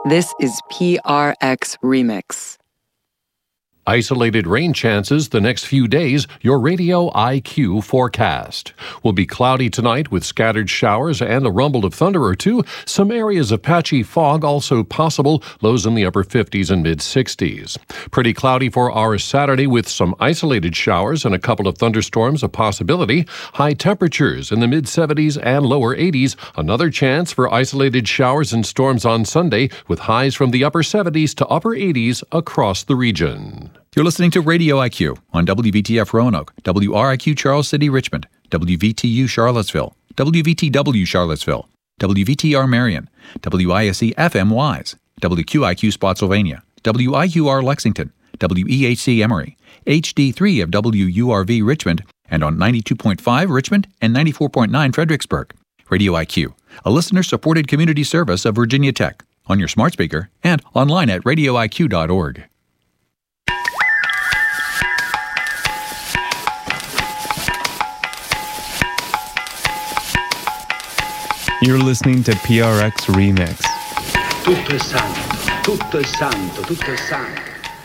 This is PRX Remix. Isolated rain chances the next few days. Your Radio IQ forecast. Will be cloudy tonight with scattered showers and a rumble of thunder or two. Some areas of patchy fog also possible. Lows in the upper 50s and mid-60s. Pretty cloudy for our Saturday with some isolated showers and a couple of thunderstorms a possibility. High temperatures in the mid-70s and lower 80s. Another chance for isolated showers and storms on Sunday with highs from the upper 70s to upper 80s across the region. You're listening to Radio IQ on WVTF Roanoke, WRIQ Charles City, Richmond, WVTU Charlottesville, WVTW Charlottesville, WVTR Marion, WISE FM Wise, WQIQ Spotsylvania, WIUR Lexington, WEHC Emory, HD3 of WURV Richmond, and on 92.5 Richmond and 94.9 Fredericksburg. Radio IQ, a listener-supported community service of Virginia Tech, on your smart speaker and online at radioiq.org. You're listening to PRX Remix. Tutto è santo, tutto è santo, tutto è santo.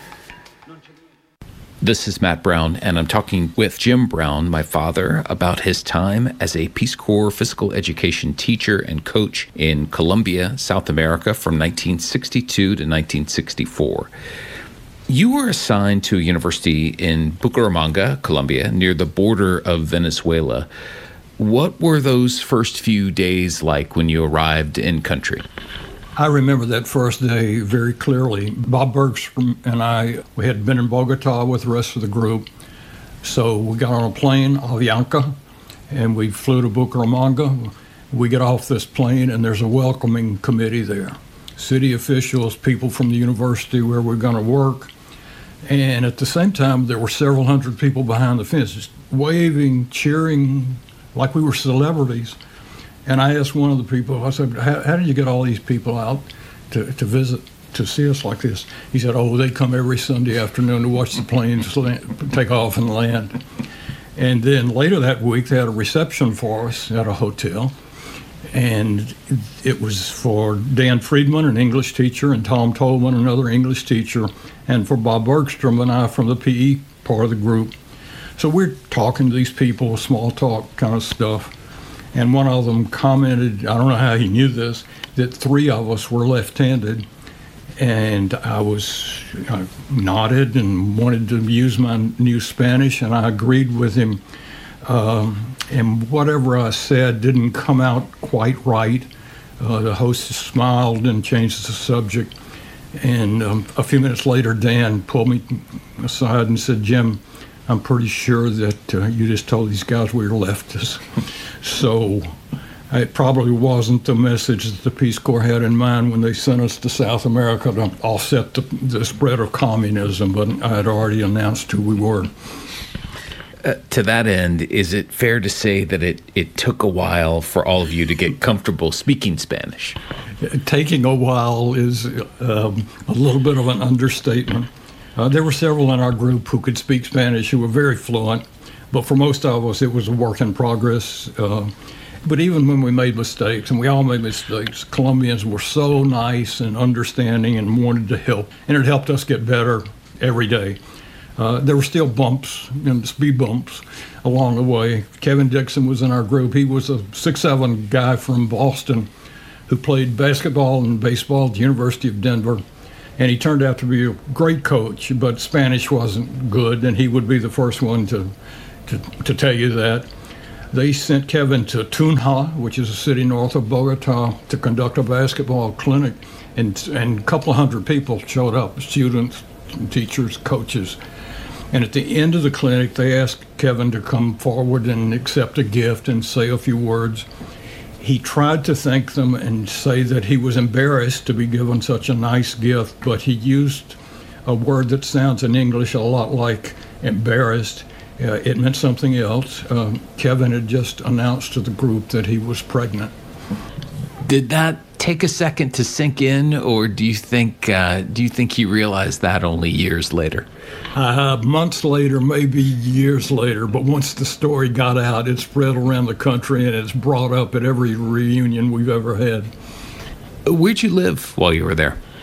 This is Matt Brown, and I'm talking with Jim Brown, my father, about his time as a Peace Corps physical education teacher and coach in Colombia, South America, from 1962 to 1964. You were assigned to a university in Bucaramanga, Colombia, near the border of Venezuela. What were those first few days like when you arrived in country? I remember that first day very clearly. Bob Bergstrom and I, we had been in Bogota with the rest of the group. So we got on a plane, Avianca, and we flew to Bucaramanga. We get off this plane and there's a welcoming committee there. City officials, people from the university where we're going to work. And at the same time, there were several hundred people behind the fences, waving, cheering, like we were celebrities. And I asked one of the people, I said, how did you get all these people out to visit, to see us like this? He said, oh, they come every Sunday afternoon to watch the planes take off and land. And then later that week, they had a reception for us at a hotel. And it was for Dan Friedman, an English teacher, and Tom Tolman, another English teacher, and for Bob Bergstrom and I from the PE part of the group. So we're talking to these people, small talk kind of stuff. And one of them commented, I don't know how he knew this, that three of us were left-handed. And I nodded and wanted to use my new Spanish, and I agreed with him. And whatever I said didn't come out quite right. The host smiled and changed the subject. And a few minutes later, Dan pulled me aside and said, Jim, I'm pretty sure that you just told these guys we were leftists. So it probably wasn't the message that the Peace Corps had in mind when they sent us to South America to offset the spread of communism, but I had already announced who we were. To that end, is it fair to say that it took a while for all of you to get comfortable speaking Spanish? Taking a while is a little bit of an understatement. There were several in our group who could speak Spanish who were very fluent, but for most of us it was a work in progress. But even when we made mistakes, and we all made mistakes, Colombians were so nice and understanding and wanted to help, and it helped us get better every day. There were still bumps and speed bumps along the way. Kevin Dixon was in our group. He was a 6'7" guy from Boston who played basketball and baseball at the University of Denver. And he turned out to be a great coach, but Spanish wasn't good, and he would be the first one to tell you that. They sent Kevin to Tunja, which is a city north of Bogota, to conduct a basketball clinic, and a couple of hundred people showed up, students, teachers, coaches. And at the end of the clinic, they asked Kevin to come forward and accept a gift and say a few words. He tried to thank them and say that he was embarrassed to be given such a nice gift, but he used a word that sounds in English a lot like embarrassed. It meant something else. Kevin had just announced to the group that he was pregnant. Did that take a second to sink in, or do you think he realized that only years later? Months later, maybe years later, but once the story got out, it spread around the country, and it's brought up at every reunion we've ever had. Where'd you live while you were there?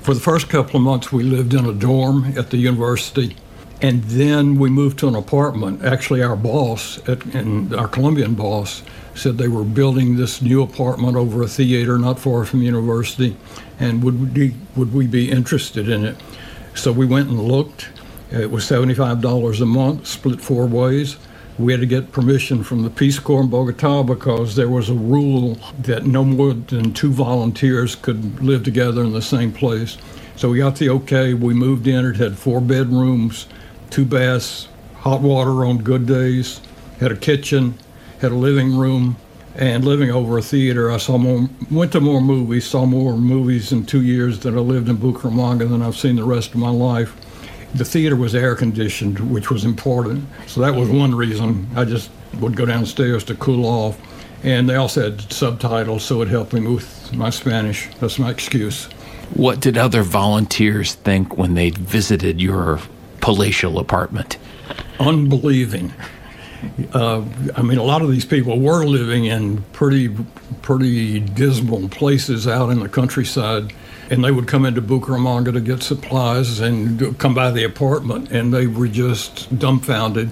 For the first couple of months, we lived in a dorm at the university, and then we moved to an apartment. Actually, our boss, and our Colombian boss, said they were building this new apartment over a theater not far from the university, and would we be interested in it? So we went and looked. It was $75 a month, split 4 ways. We had to get permission from the Peace Corps in Bogota because there was a rule that no more than 2 volunteers could live together in the same place. So we got the okay. We moved in. It had 4 bedrooms, 2 baths, hot water on good days, had a kitchen, had a living room, and living over a theater. Went to more movies, saw more movies in 2 years that I lived in Bucaramanga than I've seen the rest of my life. The theater was air conditioned, which was important. So that was one reason. I just would go downstairs to cool off. And they also had subtitles, so it helped me with my Spanish. That's my excuse. What did other volunteers think when they visited your palatial apartment? Unbelieving. I mean, a lot of these people were living in pretty dismal places out in the countryside. And they would come into Bucaramanga to get supplies and come by the apartment, and they were just dumbfounded.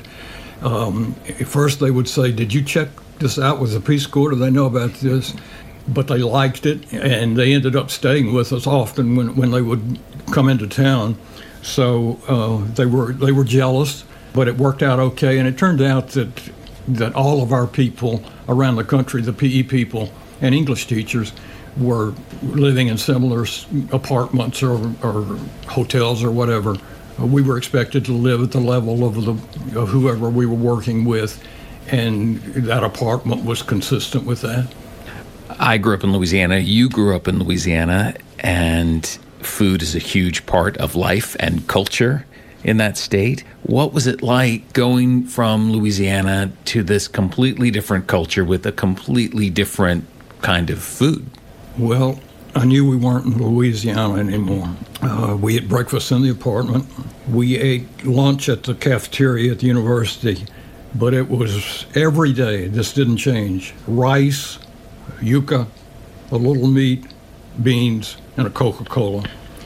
At first they would say, "Did you check this out with the Peace Corps? Do they know about this?" But they liked it, and they ended up staying with us often when they would come into town. So they were jealous, but it worked out okay. And it turned out that all of our people around the country, the PE people and English teachers, were living in similar apartments or hotels or whatever. We were expected to live at the level of whoever we were working with, and that apartment was consistent with that. I grew up in Louisiana. You grew up in Louisiana, and food is a huge part of life and culture in that state. What was it like going from Louisiana to this completely different culture with a completely different kind of food? Well, I knew we weren't in Louisiana anymore. We ate breakfast in the apartment. We ate lunch at the cafeteria at the university, but it was every day. This didn't change. Rice, yuca, a little meat, beans, and a Coca-Cola.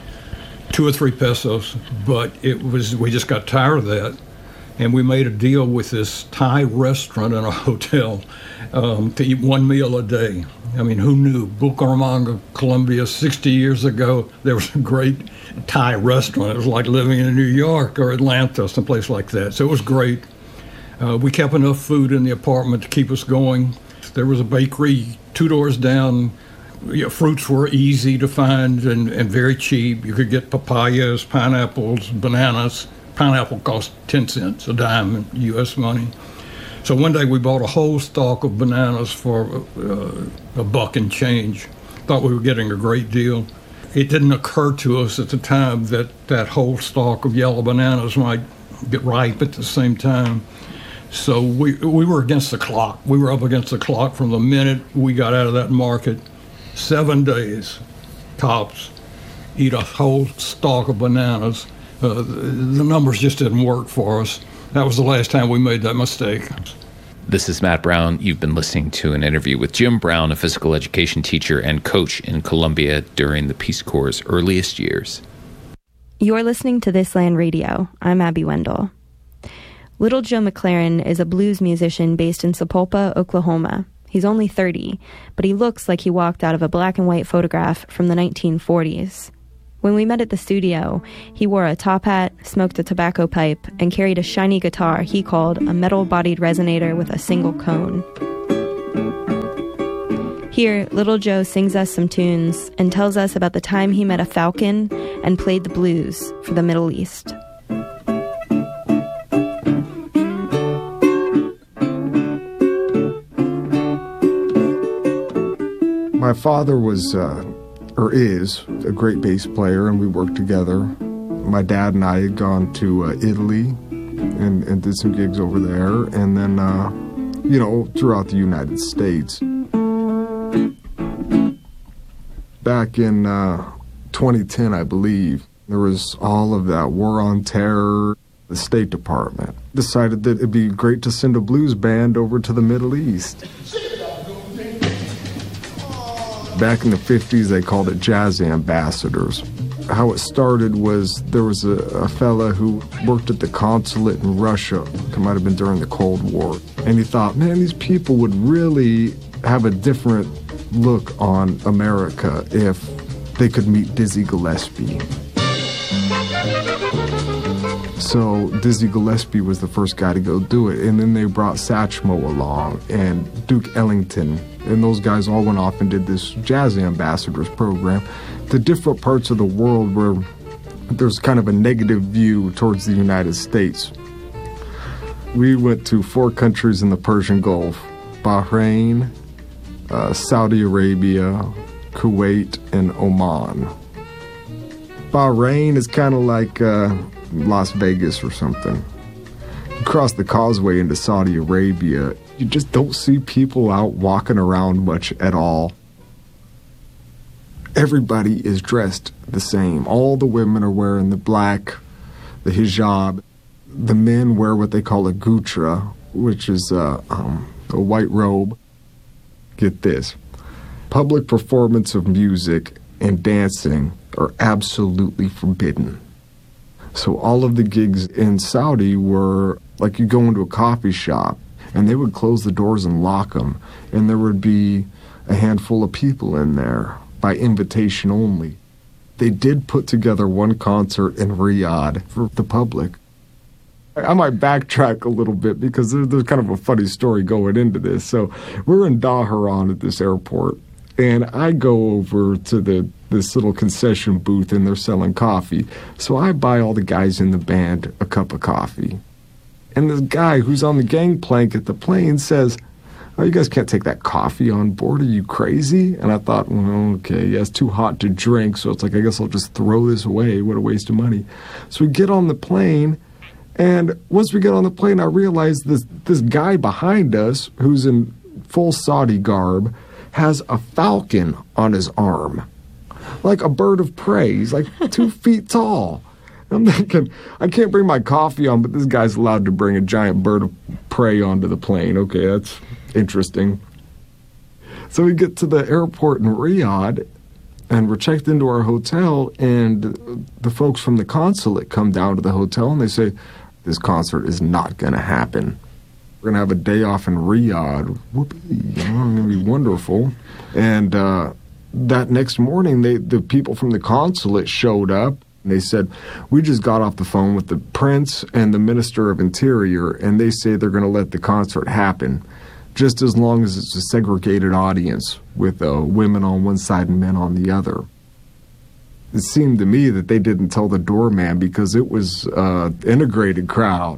2 or 3 pesos, but we just got tired of that. And we made a deal with this Thai restaurant in a hotel to eat 1 meal a day. I mean, who knew? Bucaramanga, Colombia, 60 years ago, there was a great Thai restaurant. It was like living in New York or Atlanta, someplace like that. So it was great. We kept enough food in the apartment to keep us going. There was a bakery 2 doors down. Fruits were easy to find and very cheap. You could get papayas, pineapples, bananas. Pineapple cost 10 cents a dime in U.S. money. So one day we bought a whole stalk of bananas for $1 and change. Thought we were getting a great deal. It didn't occur to us at the time that whole stalk of yellow bananas might get ripe at the same time. So we were against the clock. We were up against the clock from the minute we got out of that market. 7 days, tops, eat a whole stalk of bananas. The numbers just didn't work for us. That was the last time we made that mistake. This is Matt Brown. You've been listening to an interview with Jim Brown, a physical education teacher and coach in Colombia during the Peace Corps' earliest years. You're listening to This Land Radio. I'm Abby Wendell. Little Joe McLaren is a blues musician based in Sapulpa, Oklahoma. He's only 30, but he looks like he walked out of a black and white photograph from the 1940s. When we met at the studio, he wore a top hat, smoked a tobacco pipe, and carried a shiny guitar he called a metal-bodied resonator with a single cone. Here, Little Joe sings us some tunes and tells us about the time he met a falcon and played the blues for the Middle East. My father was, or is, a great bass player, and we worked together. My dad and I had gone to Italy and did some gigs over there, and then, throughout the United States. Back in 2010, I believe, there was all of that war on terror. The State Department decided that it'd be great to send a blues band over to the Middle East. Back in the 50s, they called it jazz ambassadors. how it started was there was a fella who worked at the consulate in Russia. It might have been during the Cold War. And he thought, man, these people would really have a different look on America if they could meet Dizzy Gillespie. So Dizzy Gillespie was the first guy to go do it. And then they brought Satchmo along and Duke Ellington. And those guys all went off and did this Jazz Ambassadors program to different parts of the world where there's kind of a negative view towards the United States. We went to 4 countries in the Persian Gulf: Bahrain, Saudi Arabia, Kuwait, and Oman. Bahrain is kind of like Las Vegas or something. You cross the causeway into Saudi Arabia, you just don't see people out walking around much at all. Everybody is dressed the same. All the women are wearing the black, the hijab. The men wear what they call a gutra, which is a white robe. Get this. Public performance of music and dancing are absolutely forbidden. So all of the gigs in Saudi were like you go into a coffee shop and they would close the doors and lock them, and there would be a handful of people in there by invitation only. They did put together one concert in Riyadh for the public. I might backtrack a little bit because there's kind of a funny story going into this. So we're in Dhahran at this airport, and I go over to this little concession booth, and they're selling coffee. So I buy all the guys in the band a cup of coffee. And this guy who's on the gangplank at the plane says, "Oh, you guys can't take that coffee on board. Are you crazy?" And I thought, well, okay, yeah, it's too hot to drink, so it's like, I guess I'll just throw this away. What a waste of money. So we get on the plane, and once we get on the plane, I realize this guy behind us, who's in full Saudi garb, has a falcon on his arm, like a bird of prey. He's like 2 feet tall. I'm thinking, I can't bring my coffee on, but this guy's allowed to bring a giant bird of prey onto the plane. Okay, that's interesting. So we get to the airport in Riyadh, and we're checked into our hotel, and the folks from the consulate come down to the hotel, and they say, this concert is not going to happen. We're going to have a day off in Riyadh. Whoopee, it's going to be wonderful. And that next morning, the people from the consulate showed up. And they said, we just got off the phone with the prince and the minister of interior, and they say they're going to let the concert happen, just as long as it's a segregated audience with women on one side and men on the other. It seemed to me that they didn't tell the doorman because it was an integrated crowd.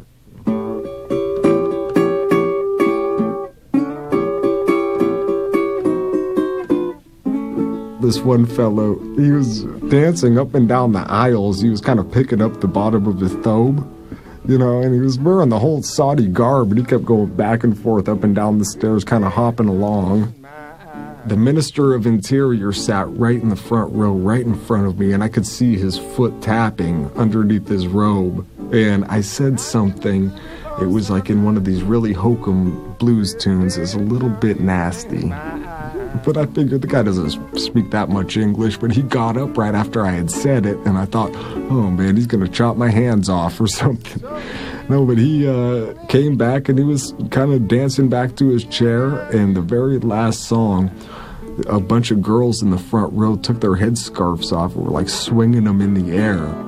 This one fellow, he was dancing up and down the aisles. He was kind of picking up the bottom of his thobe, you know, and he was wearing the whole Saudi garb, and he kept going back and forth up and down the stairs, kind of hopping along. The Minister of Interior sat right in the front row, right in front of me, and I could see his foot tapping underneath his robe. And I said something. It was like in one of these really hokum blues tunes. It's a little bit nasty. But I figured the guy doesn't speak that much English, but he got up right after I had said it, and I thought, oh man, he's going to chop my hands off or something. No, but he came back, and he was kind of dancing back to his chair, and the very last song, a bunch of girls in the front row took their headscarves off and were like swinging them in the air.